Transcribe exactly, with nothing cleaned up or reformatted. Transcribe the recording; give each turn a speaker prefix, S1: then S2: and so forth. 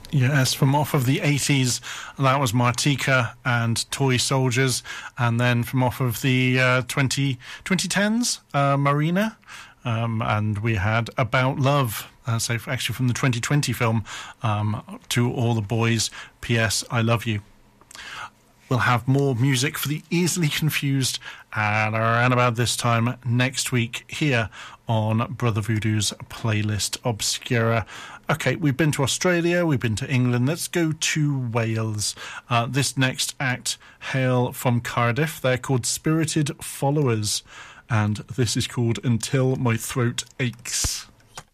S1: Yes, from off of the eighties, that was Martika and Toy Soldiers. And then from off of the uh, twenty, twenty tens, uh, Marina. Um, and we had About Love, uh, so actually from the twenty twenty film, um, To All the Boys, P S I Love You. We'll have more music for the easily confused at around about this time next week here on Brother Voodoo's Playlist Obscura. Okay, we've been to Australia, we've been to England, let's go to Wales. Uh, this next act hail from Cardiff. They're called Spirited Followers, and this is called Until My Throat Aches.